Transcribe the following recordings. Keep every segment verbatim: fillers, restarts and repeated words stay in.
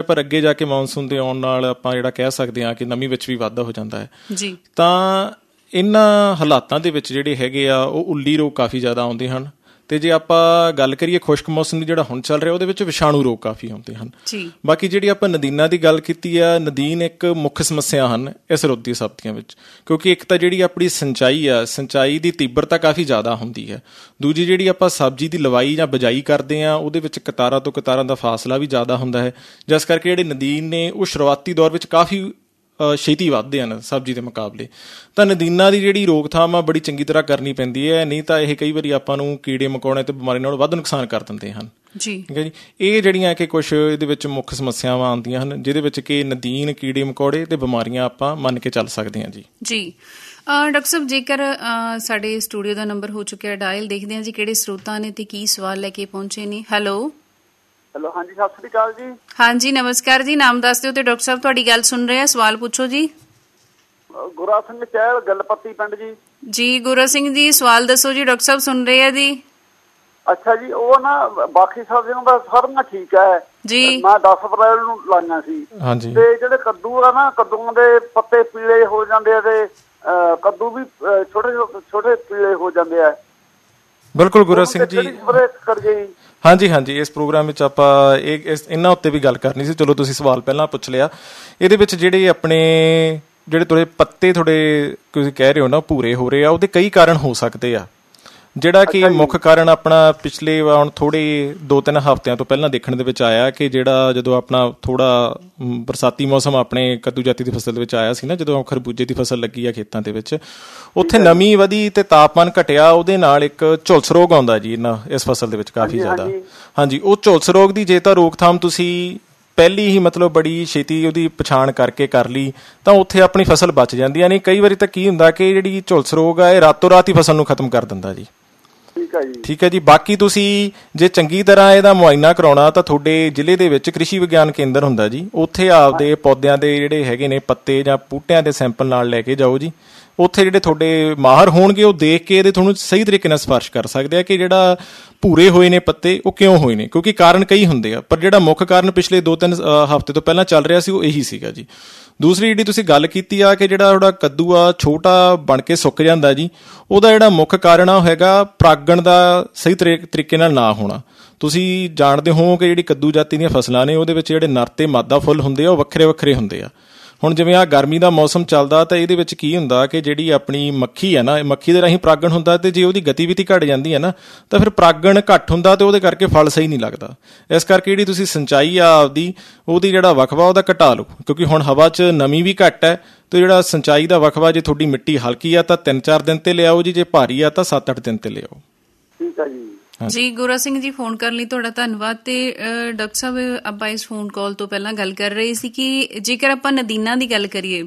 ਪਰ ਅੱਗੇ ਜਾ ਕੇ ਮੌਨਸੂਨ ਦੇ ਆਉਣ ਨਾਲ ਆਪਾਂ ਜਿਹੜਾ ਕਹਿ ਸਕਦੇ ਹਾਂ ਕਿ ਨਮੀ ਵਿੱਚ ਵੀ ਵਾਧਾ ਹੋ ਜਾਂਦਾ ਹੈ ਜੀ। ਤਾਂ ਇਹਨਾਂ ਹਾਲਾਤਾਂ ਦੇ ਵਿੱਚ ਜਿਹੜੇ ਹੈਗੇ ਆ ਉਹ ਉੱਲੀ ਰੋਗ ਕਾਫੀ ਜ਼ਿਆਦਾ ਆਉਂਦੇ ਹਨ। ਤੇ ਜੇ ਆਪਾਂ ਗੱਲ ਕਰੀਏ ਖੁਸ਼ਕ ਮੌਸਮ ਦੀ ਜਿਹੜਾ ਹੁਣ ਚੱਲ ਰਿਹਾ ਉਹਦੇ ਵਿੱਚ ਵਿਸ਼ਾਣੂ ਰੋਗ ਕਾਫੀ ਆਉਂਦੇ ਹਨ। ਬਾਕੀ ਜਿਹੜੀ ਆਪਾਂ ਨਦੀਨਾਂ ਦੀ ਗੱਲ ਕੀਤੀ ਆ, ਨਦੀਨ ਇੱਕ ਮੁੱਖ ਸਮੱਸਿਆ ਹਨ ਇਸ ਰੁੱਤ ਦੀ ਸਬਜ਼ੀਆਂ ਵਿੱਚ, ਕਿਉਂਕਿ ਇੱਕ ਤਾਂ ਜਿਹੜੀ ਆਪਣੀ ਸਿੰਚਾਈ ਆ, ਸਿੰਚਾਈ ਦੀ ਤੀਬਰਤਾ ਕਾਫੀ ਜ਼ਿਆਦਾ ਹੁੰਦੀ ਹੈ। ਦੂਜੀ ਜਿਹੜੀ ਆਪਾਂ ਸਬਜ਼ੀ ਦੀ ਲਵਾਈ ਜਾਂ ਬਿਜਾਈ ਕਰਦੇ ਹਾਂ ਉਹਦੇ ਵਿੱਚ ਕਤਾਰਾਂ ਤੋਂ ਕਤਾਰਾਂ ਦਾ ਫਾਸਲਾ ਵੀ ਜ਼ਿਆਦਾ ਹੁੰਦਾ ਹੈ, ਜਿਸ ਕਰਕੇ ਜਿਹੜੇ ਨਦੀਨ ਨੇ ਉਹ ਸ਼ੁਰੂਆਤੀ ਦੌਰ ਵਿੱਚ ਕਾਫੀ ਛੇਤੀ ਵੱਧਦੇ ਹਨ ਸਬਜ਼ੀ ਦੇ ਮੁਕਾਬਲੇ। ਤਾਂ ਨਦੀਨਾਂ ਦੀ ਜਿਹੜੀ ਰੋਕਥਾਮ ਆ ਬੜੀ ਚੰਗੀ ਤਰ੍ਹਾਂ ਕਰਨੀ ਪੈਂਦੀ ਹੈ, ਨਹੀਂ ਤਾਂ ਇਹ ਕਈ ਵਾਰੀ ਆਪਾਂ ਨੂੰ ਕੀੜੇ ਮਕੌੜੇ ਤੇ ਬਿਮਾਰੀ ਨਾਲ ਵੱਧ ਨੁਕਸਾਨ ਕਰ ਦਿੰਦੇ ਹਨ ਜੀ। ਠੀਕ ਹੈ ਜੀ। ਇਹ ਜਿਹੜੀਆਂ ਕਿ ਕੁਛ ਇਹਦੇ ਵਿੱਚ ਮੁੱਖ ਸਮੱਸਿਆਵਾਂ ਆਉਂਦੀਆਂ ਹਨ ਜਿਹਦੇ ਵਿੱਚ ਕਿ ਨਦੀਨ, ਕੀੜੇ ਮਕੌੜੇ ਤੇ ਬਿਮਾਰੀਆਂ ਆਪਾਂ ਮੰਨ ਕੇ ਚੱਲ ਸਕਦੇ ਹਾਂ ਜੀ। ਜੀ ਡਾਕਟਰ ਸਾਹਿਬ, ਜੇਕਰ ਸਾਡੇ ਸਟੂਡੀਓ ਦਾ ਨੰਬਰ ਹੋ ਚੁੱਕਿਆ ਡਾਇਲ, ਦੇਖਦੇ ਹਾਂ ਜੀ ਕਿਹੜੇ ਸਰੋਤਾਂ ਨੇ ਤੇ ਕੀ ਸਵਾਲ ਲੈ ਕੇ ਪਹੁੰਚੇ ਨੇ। ਹੈਲੋ ਹੈਲੋ ਹਾਂਜੀ, ਸਤਿ ਸ੍ਰੀ ਅਕਾਲ ਜੀ। ਹਾਂਜੀ ਨਮਸਕਾਰ ਜੀ, ਨਾਮ ਦੱਸ ਦਿਓ ਤੇ ਡਾਕਟਰ ਸਾਹਿਬ ਤੁਹਾਡੀ ਗੱਲ ਸੁਣ ਰਹੇ ਆ, ਸਵਾਲ ਪੁੱਛੋ ਜੀ। ਗੁਰਾ ਸਿੰਘ ਚਹਿਲ, ਗਲਪੱਤੀ ਪਿੰਡ ਜੀ। ਜੀ ਗੁਰਾ ਸਿੰਘ ਜੀ, ਸਵਾਲ ਦੱਸੋ ਜੀ, ਡਾਕਟਰ ਸਾਹਿਬ ਸੁਣ ਰਹੇ ਆ ਜੀ। ਅੱਛਾ ਜੀ, ਉਹ ਨਾ ਬਾਕੀ ਸਬਜ਼ੀਆਂ ਦਾ ਸਾਰੀਆਂ ਠੀਕ ਹੈ ਜੀ, ਮੈਂ ਦਸ ਅਪ੍ਰੈਲ ਨੂੰ ਲਾਈਆਂ ਸੀ। ਹਾਂਜੀ। ਤੇ ਜਿਹੜੇ ਕੱਦੂ ਆ ਨਾ, ਕੱਦੂਆਂ ਦੇ ਪੱਤੇ ਪੀਲੇ ਹੋ ਜਾਂਦੇ ਆ ਤੇ ਕੱਦੂ ਵੀ ਛੋਟੇ ਛੋਟੇ ਪੀਲੇ ਹੋ ਜਾਂਦੇ ਆ। ਬਿਲਕੁਲ ਗੁਰਾ ਸਿੰਘ ਜੀ, ਹਾਂਜੀ ਹਾਂਜੀ, ਇਸ ਪ੍ਰੋਗਰਾਮ ਵਿੱਚ ਆਪਾਂ ਇਹ ਇਹਨਾਂ ਉੱਤੇ ਵੀ ਗੱਲ ਕਰਨੀ ਸੀ। ਚਲੋ ਤੁਸੀਂ ਸਵਾਲ ਪਹਿਲਾਂ ਪੁੱਛ ਲਿਆ। ਇਹਦੇ ਵਿੱਚ ਜਿਹੜੇ ਆਪਣੇ ਜਿਹੜੇ ਤੁਹਾਡੇ ਪੱਤੇ ਤੁਹਾਡੇ ਤੁਸੀਂ ਕਹਿ ਰਹੇ ਹੋ ਨਾ ਭੂਰੇ ਹੋ ਰਹੇ ਆ, ਉਹਦੇ ਕਈ ਕਾਰਨ ਹੋ ਸਕਦੇ ਆ। ਜਿਹੜਾ ਕਿ ਮੁੱਖ ਕਾਰਨ ਆਪਣਾ ਪਿਛਲੇ ਹੁਣ ਥੋੜੇ ਦੋ ਤਿੰਨ ਹਫ਼ਤਿਆਂ ਤੋਂ ਪਹਿਲਾਂ ਦੇਖਣ ਦੇ ਵਿੱਚ ਆਇਆ ਕਿ ਜਿਹੜਾ ਜਦੋਂ ਆਪਣਾ ਥੋੜਾ ਬਰਸਾਤੀ ਮੌਸਮ ਆਪਣੇ ਕੱਦੂ ਜਾਤੀ ਦੀ ਫਸਲ ਦੇ ਵਿੱਚ ਆਇਆ ਸੀ ਨਾ, ਜਦੋਂ ਖਰਬੂਜੇ ਦੀ ਫਸਲ ਲੱਗੀ ਆ ਖੇਤਾਂ ਦੇ ਵਿੱਚ, ਉੱਥੇ ਨਮੀ ਵਧੀ ਤੇ ਤਾਪਮਾਨ ਘਟਿਆ, ਉਹਦੇ ਨਾਲ ਇੱਕ ਝੁਲਸ ਰੋਗ ਆਉਂਦਾ ਜੀ ਇਹਨਾਂ ਇਸ ਫਸਲ ਦੇ ਵਿੱਚ ਕਾਫੀ ਜ਼ਿਆਦਾ। ਹਾਂਜੀ, ਉਹ ਝੁਲਸ ਰੋਗ ਦੀ ਜੇ ਤਾਂ ਰੋਕਥਾਮ ਤੁਸੀਂ ਪਹਿਲੀ ਹੀ ਮਤਲਬ ਬੜੀ ਛੇਤੀ ਉਹਦੀ ਪਛਾਣ ਕਰਕੇ ਕਰ ਲਈ ਤਾਂ ਉੱਥੇ ਆਪਣੀ ਫਸਲ ਬਚ ਜਾਂਦੀ ਆ। ਨਹੀਂ ਕਈ ਵਾਰੀ ਤਾਂ ਕੀ ਹੁੰਦਾ ਕਿ ਜਿਹੜੀ ਝੁਲਸ ਰੋਗ ਆ ਇਹ ਰਾਤੋਂ ਰਾਤ ਹੀ ਫਸਲ ਨੂੰ ਖਤਮ ਕਰ ਦਿੰਦਾ ਜੀ। ਠੀਕ ਹੈ ਜੀ। ਬਾਕੀ ਤੁਸੀਂ ਜੇ ਚੰਗੀ ਤਰ੍ਹਾਂ ਇਹਦਾ ਮੁਆਇਨਾ ਕਰਾਉਣਾ ਤਾਂ ਤੁਹਾਡੇ ਜ਼ਿਲ੍ਹੇ ਦੇ ਵਿੱਚ ਕ੍ਰਿਸ਼ੀ ਵਿਗਿਆਨ ਕੇਂਦਰ ਹੁੰਦਾ ਜੀ, ਉੱਥੇ ਆਪਦੇ ਪੌਦਿਆਂ ਦੇ ਜਿਹੜੇ ਹੈਗੇ ਨੇ ਪੱਤੇ ਜਾਂ ਬੂਟਿਆਂ ਦੇ ਸੈਂਪਲ ਨਾਲ ਲੈ ਕੇ ਜਾਓ ਜੀ। ਉੱਥੇ ਜਿਹੜੇ ਤੁਹਾਡੇ ਮਾਹਰ ਹੋਣਗੇ ਉਹ ਦੇਖ ਕੇ ਇਹਦੇ ਤੁਹਾਨੂੰ ਸਹੀ ਤਰੀਕੇ ਨਾਲ ਸਿਫਾਰਿਸ਼ ਕਰ ਸਕਦੇ ਆ ਕਿ ਜਿਹੜਾ ਭੂਰੇ ਹੋਏ ਨੇ ਪੱਤੇ ਉਹ ਕਿਉਂ ਹੋਏ ਨੇ, ਕਿਉਂਕਿ ਕਾਰਨ ਕਈ ਹੁੰਦੇ ਆ, ਪਰ ਜਿਹੜਾ ਮੁੱਖ ਕਾਰਨ ਪਿਛਲੇ ਦੋ ਤਿੰਨ ਹਫ਼ਤੇ ਤੋਂ ਪਹਿਲਾਂ ਚੱਲ ਰਿਹਾ ਸੀ ਉਹ ਇਹੀ ਸੀਗਾ ਜੀ। ਦੂਸਰੀ ਜਿਹੜੀ ਤੁਸੀਂ ਗੱਲ ਕੀਤੀ ਆ ਕਿ ਜਿਹੜਾ ਤੁਹਾਡਾ ਕੱਦੂ ਆ ਛੋਟਾ ਬਣ ਕੇ ਸੁੱਕ ਜਾਂਦਾ ਜੀ, ਉਹਦਾ ਜਿਹੜਾ ਮੁੱਖ ਕਾਰਨ ਆ ਉਹ ਹੈਗਾ ਪਰਾਗਣ ਦਾ ਸਹੀ ਤਰੀਕੇ ਨਾਲ ਨਾ ਹੋਣਾ। ਤੁਸੀਂ ਜਾਣਦੇ ਹੋ ਕਿ ਜਿਹੜੀ ਕੱਦੂ ਜਾਤੀ ਦੀਆਂ ਫਸਲਾਂ ਨੇ ਉਹਦੇ ਵਿੱਚ ਜਿਹੜੇ ਨਰ ਤੇ ਮਾਦਾ ਫੁੱਲ ਹੁੰਦੇ ਆ ਉਹ ਵੱਖਰੇ ਵੱਖਰੇ ਹੁੰਦੇ ਆ। ਹੁਣ ਜਿਵੇਂ ਆਹ ਗਰਮੀ ਦਾ ਮੌਸਮ ਚੱਲਦਾ ਤਾਂ ਇਹਦੇ ਵਿੱਚ ਕੀ ਹੁੰਦਾ ਕਿ ਜਿਹੜੀ ਆਪਣੀ ਮੱਖੀ ਹੈ ਨਾ, ਮੱਖੀ ਦੇ ਰਾਹੀਂ ਪਰਾਗਣ ਹੁੰਦਾ ਤੇ ਜੇ ਉਹਦੀ ਗਤੀਵਿਧੀ ਘੱਟ ਜਾਂਦੀ ਹੈ ਨਾ ਤਾਂ ਫਿਰ ਪਰਾਗਣ ਘੱਟ ਹੁੰਦਾ ਤੇ ਉਹਦੇ ਕਰਕੇ ਫਲ ਸਹੀ ਨਹੀਂ ਲੱਗਦਾ। ਇਸ ਕਰਕੇ ਜਿਹੜੀ ਤੁਸੀਂ ਸਿੰਚਾਈ ਆ ਆਪਦੀ ਉਹਦੀ ਜਿਹੜਾ ਵਕਫਾ ਉਹਦਾ ਘਟਾ ਲਓ, ਕਿਉਂਕਿ ਹੁਣ ਹਵਾ 'ਚ ਨਮੀ ਵੀ ਘੱਟ ਹੈ ਤੇ ਜਿਹੜਾ ਸਿੰਚਾਈ ਦਾ ਵਕਫਾ ਜੇ ਤੁਹਾਡੀ ਮਿੱਟੀ ਹਲਕੀ ਆ ਤਾਂ ਤਿੰਨ ਚਾਰ ਦਿਨ ਤੇ ਲਿਆਓ ਜੀ, ਜੇ ਭਾਰੀ ਆ ਤਾਂ ਸੱਤ ਅੱਠ ਦਿਨ ਤੇ ਲਿਆਓ। ਠੀਕ ਹੈ ਜੀ। ਜੀ ਗੁਰਾ ਸਿੰਘ ਜੀ, ਫੋਨ ਕਰਨ ਲਈ ਤੁਹਾਡਾ ਧੰਨਵਾਦ। ਤੇ ਡਾਕਟਰ ਸਾਹਿਬ, ਆਪਾਂ ਇਸ ਫੋਨ ਕਾਲ ਤੋਂ ਪਹਿਲਾਂ ਗੱਲ ਕਰ ਰਹੇ ਸੀ ਕਿ ਜੇਕਰ ਆਪਾਂ ਨਦੀਨਾਂ ਦੀ ਗੱਲ ਕਰੀਏ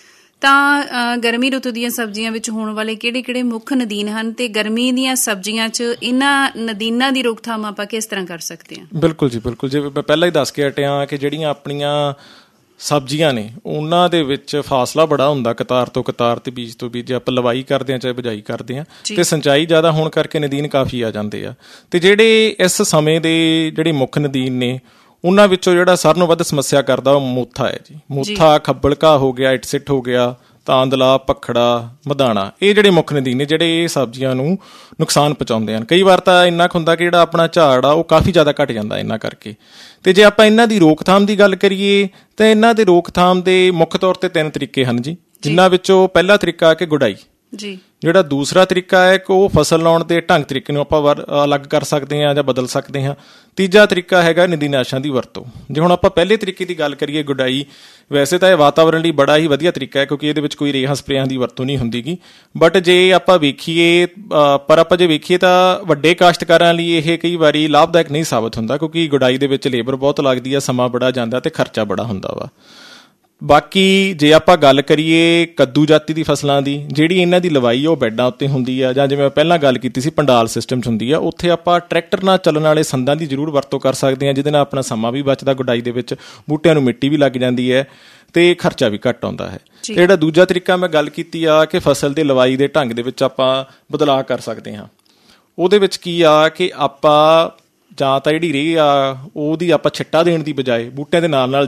ਤਾਂ ਗਰਮੀ ਰੁੱਤ ਦੀਆਂ ਸਬਜ਼ੀਆਂ ਵਿੱਚ ਹੋਣ ਵਾਲੇ ਕਿਹੜੇ ਕਿਹੜੇ ਮੁੱਖ ਨਦੀਨ ਹਨ ਤੇ ਗਰਮੀ ਦੀਆਂ ਸਬਜ਼ੀਆਂ 'ਚ ਇਹਨਾਂ ਨਦੀਨਾਂ ਦੀ ਰੋਕਥਾਮ ਆਪਾਂ ਕਿਸ ਤਰ੍ਹਾਂ ਕਰ ਸਕਦੇ ਹਾਂ? ਬਿਲਕੁਲ ਜੀ, ਬਿਲਕੁਲ। ਜਿਵੇਂ ਮੈਂ ਪਹਿਲਾਂ ਹੀ ਦੱਸ ਕੇ ਹਟਿਆ ਕਿ ਜਿਹੜੀਆਂ ਆਪਣੀਆਂ ਸਬਜ਼ੀਆਂ ਨੇ ਉਹਨਾਂ ਦੇ ਵਿੱਚ ਫਾਸਲਾ ਬੜਾ ਹੁੰਦਾ ਕਤਾਰ ਤੋਂ ਕਤਾਰ ਤੇ ਬੀਜ ਤੋਂ ਬੀਜ, ਜੇ ਆਪਾਂ ਲਵਾਈ ਕਰਦੇ ਹਾਂ ਚਾਹੇ ਬਿਜਾਈ ਕਰਦੇ ਹਾਂ, ਤੇ ਸਿੰਚਾਈ ਜ਼ਿਆਦਾ ਹੋਣ ਕਰਕੇ ਨਦੀਨ ਕਾਫੀ ਆ ਜਾਂਦੇ ਆ। ਤੇ ਜਿਹੜੇ ਇਸ ਸਮੇਂ ਦੇ ਜਿਹੜੇ ਮੁੱਖ ਨਦੀਨ ਨੇ ਉਹਨਾਂ ਵਿੱਚੋਂ ਜਿਹੜਾ ਸਾਰਿਆਂ ਨਾਲੋਂ ਵੱਧ ਸਮੱਸਿਆ ਕਰਦਾ ਉਹ ਮੋਥਾ ਹੈ ਜੀ। ਮੋਥਾ, ਖੱਬਲਕਾ ਹੋ ਗਿਆ, ਇਟਸਿਟ ਹੋ ਗਿਆ, ਤਾਂਦਲਾ, ਪਖੜਾ, ਮਧਾਣਾ, ਇਹ ਜਿਹੜੇ ਮੁੱਖ ਨਦੀਨ ਨੇ ਜਿਹੜੇ ਇਹ ਸਬਜ਼ੀਆਂ ਨੂੰ ਨੁਕਸਾਨ ਪਹੁੰਚਾਉਂਦੇ ਹਨ। ਕਈ ਵਾਰ ਤਾਂ ਇੰਨਾ ਕੁ ਹੁੰਦਾ ਕਿ ਜਿਹੜਾ ਆਪਣਾ ਝਾੜ ਆ ਉਹ ਕਾਫੀ ਜ਼ਿਆਦਾ ਘੱਟ ਜਾਂਦਾ ਇਹਨਾਂ ਕਰਕੇ। ਤੇ ਜੇ ਆਪਾਂ ਇਹਨਾਂ ਦੀ ਰੋਕਥਾਮ ਦੀ ਗੱਲ ਕਰੀਏ ਤਾਂ ਇਹਨਾਂ ਦੇ ਰੋਕਥਾਮ ਦੇ ਮੁੱਖ ਤੌਰ ਤੇ ਤਿੰਨ ਤਰੀਕੇ ਹਨ ਜੀ, ਜਿਨ੍ਹਾਂ ਵਿੱਚੋਂ ਪਹਿਲਾ ਤਰੀਕਾ ਕਿ ਗੁਡਾਈ ਜੀ, ਜਿਹੜਾ ਦੂਸਰਾ ਤਰੀਕਾ ਹੈ ਕਿ ਉਹ ਫਸਲ ਲਾਉਣ ਦੇ ਢੰਗ ਤਰੀਕੇ ਨੂੰ ਆਪਾਂ ਵਰ ਅਲੱਗ ਕਰ ਸਕਦੇ ਹਾਂ ਜਾਂ ਬਦਲ ਸਕਦੇ ਹਾਂ। ਤੀਜਾ ਤਰੀਕਾ ਹੈਗਾ ਨਦੀਨਾਸ਼ਾਂ ਦੀ ਵਰਤੋਂ। ਜੇ ਹੁਣ ਆਪਾਂ ਪਹਿਲੇ ਤਰੀਕੇ ਦੀ ਗੱਲ ਕਰੀਏ ਗੁਡਾਈ, ਵੈਸੇ ਤਾਂ ਇਹ ਵਾਤਾਵਰਨ ਲਈ ਬੜਾ ਹੀ ਵਧੀਆ ਤਰੀਕਾ ਹੈ ਕਿਉਂਕਿ ਇਹਦੇ ਵਿੱਚ ਕੋਈ ਰੇਹਾਂ ਸਪਰੇਆਂ ਦੀ ਵਰਤੋਂ ਨਹੀਂ ਹੁੰਦੀ ਗੀ, ਬਟ ਜੇ ਆਪਾਂ ਵੇਖੀਏ ਪਰ ਆਪਾਂ ਜੇ ਵੇਖੀਏ ਤਾਂ ਵੱਡੇ ਕਾਸ਼ਤਕਾਰਾਂ ਲਈ ਇਹ ਕਈ ਵਾਰੀ ਲਾਭਦਾਇਕ ਨਹੀਂ ਸਾਬਤ ਹੁੰਦਾ ਕਿਉਂਕਿ ਗੁਡਾਈ ਦੇ ਵਿੱਚ ਲੇਬਰ ਬਹੁਤ ਲੱਗਦੀ ਆ, ਸਮਾਂ ਬੜਾ ਜਾਂਦਾ ਤੇ ਖਰਚਾ ਬੜਾ ਹੁੰਦਾ ਵਾ। ਬਾਕੀ ਜੇ ਆਪਾਂ ਗੱਲ ਕਰੀਏ ਕੱਦੂ ਜਾਤੀ ਦੀ ਫਸਲਾਂ ਦੀ, ਜਿਹੜੀ ਇਹਨਾਂ ਦੀ ਲਵਾਈ ਉਹ ਬੈਡਾਂ ਉੱਤੇ ਹੁੰਦੀ ਆ, ਜਾਂ ਜਿਵੇਂ ਮੈਂ ਪਹਿਲਾਂ ਗੱਲ ਕੀਤੀ ਸੀ ਪੰਡਾਲ ਸਿਸਟਮ 'ਚ ਹੁੰਦੀ ਆ, ਉੱਥੇ ਆਪਾਂ ਟਰੈਕਟਰ ਨਾਲ ਚੱਲਣ ਵਾਲੇ ਸੰਦਾਂ ਦੀ ਜ਼ਰੂਰ ਵਰਤੋਂ ਕਰ ਸਕਦੇ ਹਾਂ, ਜਿਹਦੇ ਨਾਲ ਆਪਣਾ ਸਮਾਂ ਵੀ ਬਚਦਾ ਗੁਡਾਈ ਦੇ ਵਿੱਚ, ਬੂਟਿਆਂ ਨੂੰ ਮਿੱਟੀ ਵੀ ਲੱਗ ਜਾਂਦੀ ਹੈ ਤੇ ਖਰਚਾ ਵੀ ਘੱਟ ਆਉਂਦਾ ਹੈ। ਤੇ ਜਿਹੜਾ ਦੂਜਾ ਤਰੀਕਾ ਮੈਂ ਗੱਲ ਕੀਤੀ ਆ ਕਿ ਫਸਲ ਦੇ ਲਵਾਈ ਦੇ ਢੰਗ ਦੇ ਵਿੱਚ ਆਪਾਂ ਬਦਲਾਅ ਕਰ ਸਕਦੇ ਹਾਂ, ਉਹਦੇ ਵਿੱਚ ਕੀ ਆ ਕਿ ਆਪਾਂ ਜਾਂ ਤਾਂ ਜਿਹੜੀ ਰੇਹ ਆ ਉਹਦੀ ਆਪਾਂ ਛਿੱਟਾ ਦੇਣ ਦੀ ਬਜਾਏ ਬੂਟਿਆਂ ਦੇ ਨਾਲ ਨਾਲ